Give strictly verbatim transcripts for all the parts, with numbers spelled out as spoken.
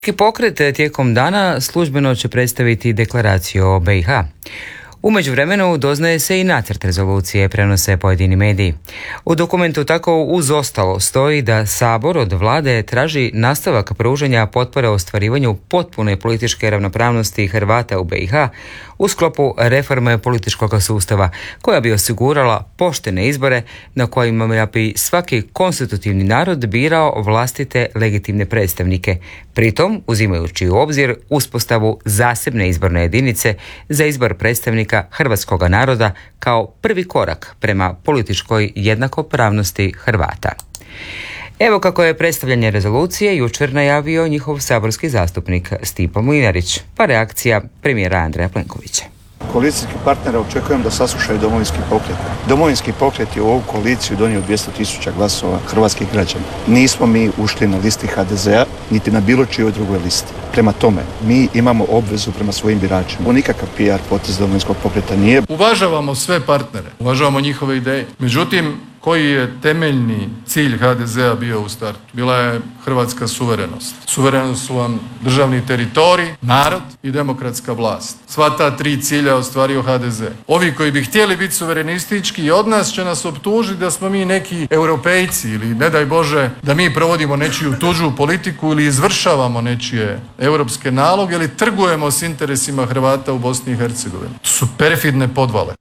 Pokret tijekom dana službeno će predstaviti deklaraciju o B i H. U međuvremenu doznaje se i nacrt rezolucije, prenose pojedini mediji. U dokumentu tako uz ostalo stoji da Sabor od vlade traži nastavak pružanja potpore ostvarivanju potpune političke ravnopravnosti Hrvata u B i H u sklopu reforme političkog sustava koja bi osigurala poštene izbore na kojima bi svaki konstitutivni narod birao vlastite legitimne predstavnike, pritom uzimajući u obzir uspostavu zasebne izborne jedinice za izbor predstavnika hrvatskog naroda kao prvi korak prema političkoj jednakopravnosti Hrvata. Evo kako je predstavljanje rezolucije jučer najavio njihov saborski zastupnik Stipo Mlinarić, pa reakcija premijera Andreja Plenkovića. Koalicijskih partnera očekujem da saslušaju Domovinski pokret. Domovinski pokret je u ovu koaliciju donio dvjesto tisuća glasova hrvatskih građana. Nismo mi ušli na listi H D Z-a, niti na bilo čijoj drugoj listi. Prema tome, mi imamo obvezu prema svojim biračima. U nikakav P R potez Domovinskog pokreta nije. Uvažavamo sve partnere, uvažavamo njihove ideje. Međutim, koji je temeljni cilj H D Z-a bio u startu? Bila je hrvatska suverenost. Suverenost su vam državni teritorij, narod i demokratska vlast. Sva ta tri cilja ostvario H D Z. Ovi koji bi htjeli biti suverenistički i od nas će nas optužiti da smo mi neki europejci ili ne daj Bože da mi provodimo nečiju tuđu politiku ili izvršavamo nečije europske naloge ili trgujemo s interesima Hrvata u Bosni i Hercegovini. To su perfidne podvale.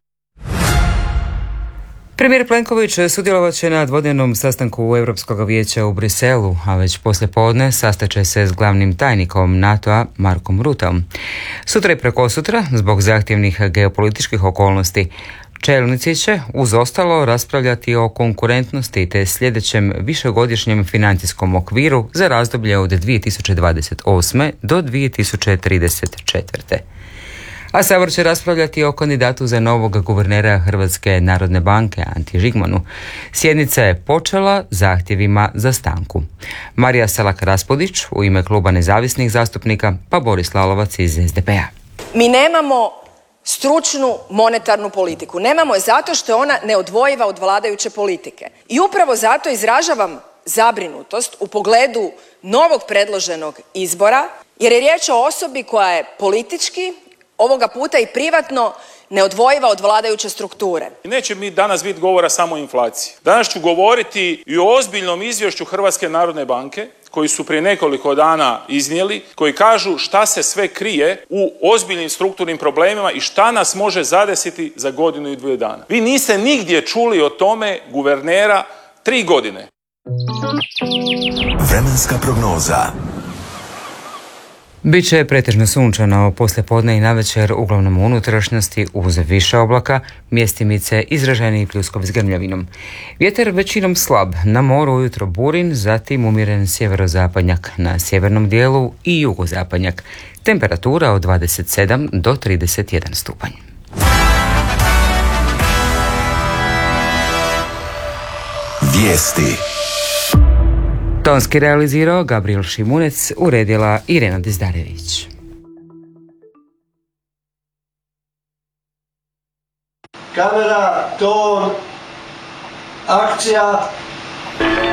Premijer Plenković sudjelovat će na dvodnevnom sastanku Europskog vijeća u Briselu, a već poslijepodne sastaće se s glavnim tajnikom NATO-a Markom Rutteom. Sutra i prekosutra, zbog zahtjevnih geopolitičkih okolnosti, čelnici će uz ostalo raspravljati o konkurentnosti te sljedećem višegodišnjem financijskom okviru za razdoblje od dvije tisuće dvadeset osme do dvije tisuće trideset četvrte. A Sabor će raspravljati o kandidatu za novog guvernera Hrvatske narodne banke Anti Žigmanu. Sjednica je počela zahtjevima za stanku. Marija Selak-Raspudić u ime kluba nezavisnih zastupnika, pa Boris Lalovac iz S D P-a. Mi nemamo stručnu monetarnu politiku. Nemamo je zato što je ona neodvojiva od vladajuće politike. I upravo zato izražavam zabrinutost u pogledu novog predloženog izbora, jer je riječ o osobi koja je politički, ovoga puta i privatno, neodvojiva od vladajuće strukture. Neće mi danas biti govora samo o inflaciji. Danas ću govoriti i o ozbiljnom izvješću Hrvatske narodne banke koji su prije nekoliko dana iznijeli, koji kažu šta se sve krije u ozbiljnim strukturnim problemima i šta nas može zadesiti za godinu i dvije dana. Vi niste nigdje čuli o tome guvernera tri godine. Vremenska prognoza. Biće pretežno sunčano poslijepodne i navečer, uglavnom u unutrašnjosti uz više oblaka, mjestimice izraženiji pljuskovi s grmljavinom. Vjetar većinom slab, na moru ujutro burin, zatim umjeren sjeverozapadnjak, na sjevernom dijelu i jugozapadnjak. Temperatura od dvadeset sedam do trideset jedan stupanj. Vijesti. Tonski realizirao Gabriel Šimunec, uredila Irena Dizdarević. Kamera, ton, akcija.